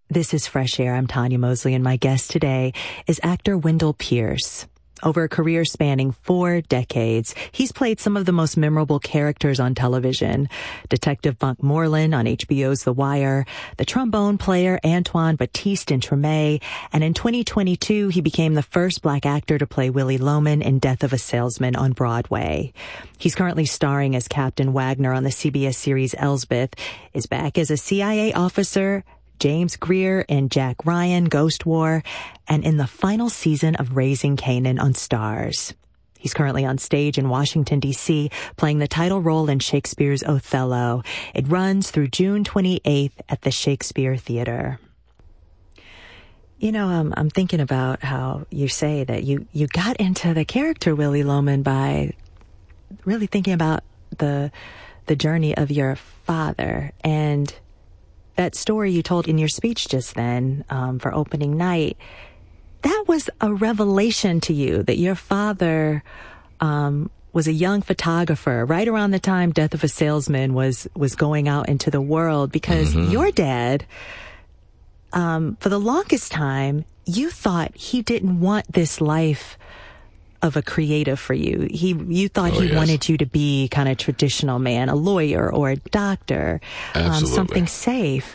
This is Fresh Air. I'm Tanya Mosley, and my guest today is actor Wendell Pierce. Over a career spanning 4 decades, he's played some of the most memorable characters on television. Detective Bunk Moreland on HBO's The Wire, the trombone player Antoine Batiste in Treme, and in 2022, he became the first Black actor to play Willie Loman in Death of a Salesman on Broadway. He's currently starring as Captain Wagner on the CBS series Elsbeth, is back as a CIA officer, James Greer in Jack Ryan, Ghost War, and in the final season of Raising Kanan on Starz. He's currently on stage in Washington, D.C., playing the title role in Shakespeare's Othello. It runs through June 28th at the Shakespeare Theater. You know, I'm thinking about how you say that you got into the character Willie Loman by really thinking about the journey of your father, and that story you told in your speech just then for opening night, that was a revelation to you that your father was a young photographer right around the time Death of a Salesman was going out into the world, because your dad, for the longest time, you thought he didn't want this life of a creative for you. You thought he wanted you to be kind of traditional man, a lawyer or a doctor, something safe.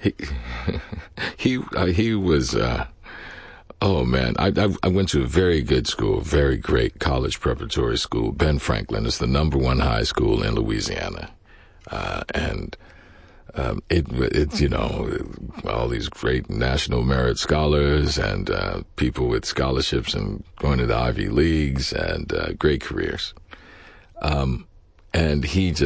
He was, oh man, I went to a very good school, very great college preparatory school, Ben Franklin. It's the #1 high school in Louisiana. It's, you know, all these great national merit scholars and people with scholarships and going to the Ivy Leagues and great careers. And he just